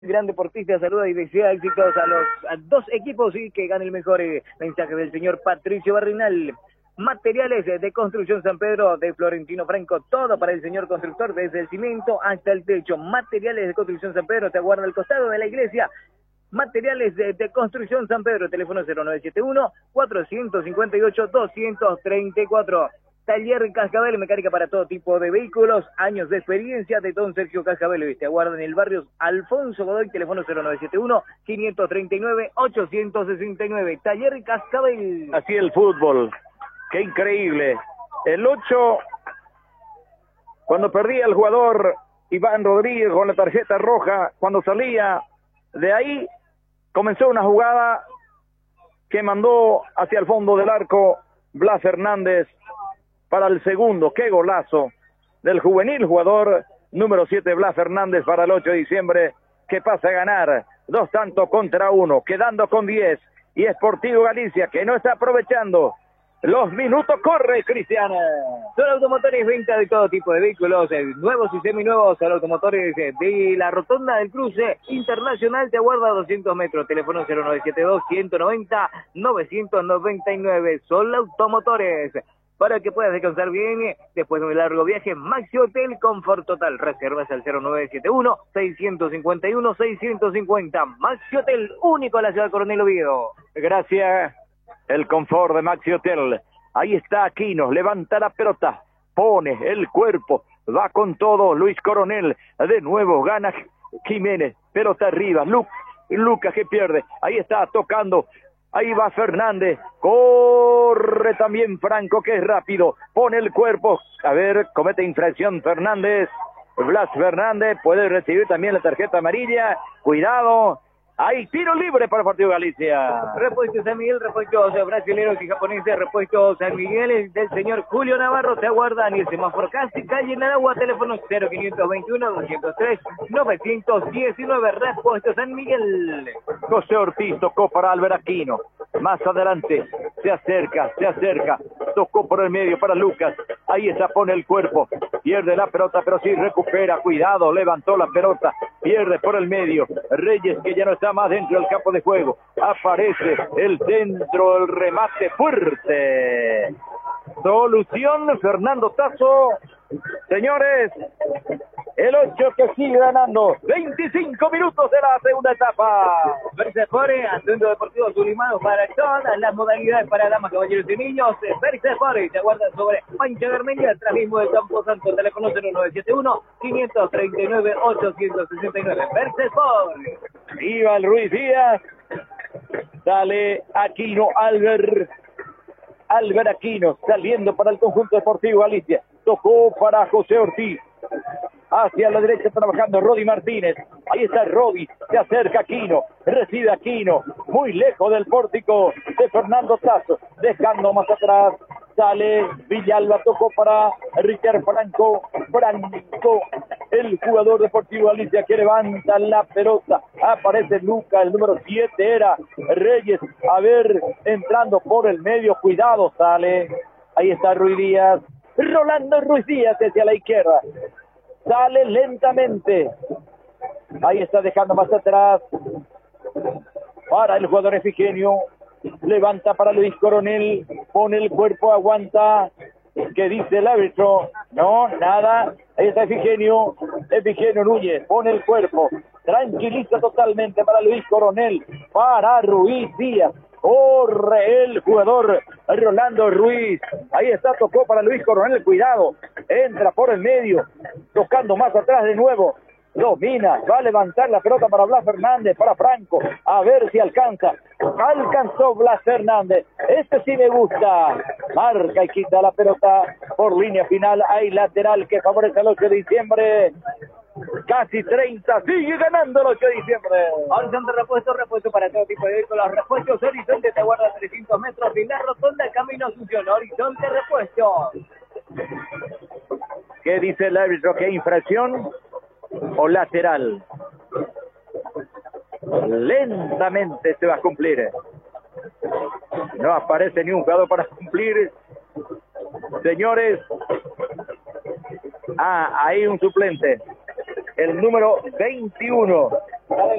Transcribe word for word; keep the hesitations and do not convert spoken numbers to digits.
Gran deportista, saluda y desea éxitos a los a dos equipos y que gane el mejor eh, mensaje del señor Patricio Barrinal. Materiales eh, de construcción San Pedro de Florentino Franco, todo para el señor constructor, desde el cimiento hasta el techo. Materiales de construcción San Pedro, te aguarda al costado de la iglesia. Materiales de, de construcción San Pedro, teléfono cero nueve siete uno, cuatro cinco ocho, dos tres cuatro. Taller Cascabel, mecánica para todo tipo de vehículos, años de experiencia de don Sergio Cascabel. Te aguarda en el barrio Alfonso Godoy, teléfono cero nueve siete uno, cinco tres nueve, ocho seis nueve. Taller Cascabel. Así el fútbol, qué increíble. El ocho, cuando perdía el jugador Iván Rodríguez con la tarjeta roja, cuando salía de ahí, comenzó una jugada que mandó hacia el fondo del arco Blas Fernández para el segundo. Qué golazo del juvenil jugador número siete Blas Fernández para el ocho de diciembre, que pasa a ganar dos tantos contra uno, quedando con diez, y Sportivo Galicia, que no está aprovechando los minutos. Corre Cristiano. Son Automotores, venta de todo tipo de vehículos, eh, nuevos y seminuevos. Son Automotores eh, de la Rotonda del Cruce Internacional, te aguarda doscientos metros, teléfono cero nueve siete dos, ciento noventa, novecientos noventa y nueve. Son Automotores, para que puedas descansar bien después de un largo viaje. Maxi Hotel Confort Total. Reservas al cero nueve siete uno, seis cinco uno, seis cinco cero. Maxi Hotel, único en la ciudad de Coronel Oviedo. Gracias, el confort de Maxi Hotel. Ahí está Aquino, levanta la pelota, pone el cuerpo, va con todo Luis Coronel. De nuevo gana Jiménez, pelota arriba, Lu Lucas que pierde. Ahí está tocando. Ahí va Fernández, corre también Franco, que es rápido, pone el cuerpo, a ver, comete infracción Fernández, Blas Fernández, puede recibir también la tarjeta amarilla, cuidado, hay tiro libre para el Partido Galicia. Repuesto San Miguel, repuestos brasileños y japoneses, repuesto San Miguel del señor Julio Navarro, te aguardan el semáforo casi calle en Aragua, teléfono cero cinco dos uno, dos cero tres, nueve uno nueve, repuesto San Miguel. José Ortiz tocó para Álvaro Aquino, más adelante, se acerca, se acerca, tocó por el medio para Lucas, ahí está, pone el cuerpo, pierde la pelota, pero sí recupera, cuidado, levantó la pelota, pierde por el medio, Reyes, que ya no está más dentro del campo de juego, aparece el centro, el remate fuerte, solución Fernando Tazo. Señores, el ocho que sigue ganando, veinticinco minutos de la segunda etapa. Versefore, Atuendo Deportivo Sulimano para todas las modalidades para damas, caballeros y niños. Versefore, te aguarda sobre Pancha Bermeja, tras mismo del Campo Santo, teléfono cero nueve siete uno, cinco tres nueve, ocho seis nueve. Versefore. Iba el Ruiz Díaz, sale Aquino, Albert, Albert Aquino, saliendo para el conjunto deportivo Galicia. Tocó para José Ortiz, hacia la derecha trabajando Rodi Martínez, ahí está Rodi, se acerca Aquino, recibe Aquino, muy lejos del pórtico de Fernando Tazo, dejando más atrás, sale Villalba, tocó para Richard Franco, Franco, el jugador deportivo Galicia que levanta la pelota, aparece Luca, el número siete era Reyes, a ver, entrando por el medio, cuidado, sale, ahí está Ruiz Díaz, Rolando Ruiz Díaz hacia la izquierda, sale lentamente, ahí está dejando más atrás para el jugador Efigenio, levanta para Luis Coronel, pone el cuerpo, aguanta, ¿qué dice el árbitro? No, nada, ahí está Efigenio, Efigenio Núñez, pone el cuerpo, tranquiliza totalmente para Luis Coronel, para Ruiz Díaz, corre el jugador Rolando Ruiz, ahí está, tocó para Luis Coronel, cuidado, entra por el medio, tocando más atrás de nuevo, domina, va a levantar la pelota para Blas Fernández, para Franco, a ver si alcanza, alcanzó Blas Fernández, este sí me gusta, marca y quita la pelota por línea final, hay lateral que favorece al ocho de diciembre, casi treinta, sigue ganando el ocho de diciembre. Horizonte repuesto, repuesto para todo tipo de vehículos, repuestos Horizonte, te aguarda trescientos metros, y la rotonda Camino Asunción, Horizonte repuesto. ¿Qué dice el árbitro? ¿Qué infracción o lateral? Lentamente se va a cumplir, no aparece ni un jugador para cumplir, señores. Ah, hay un suplente, el número veintiuno,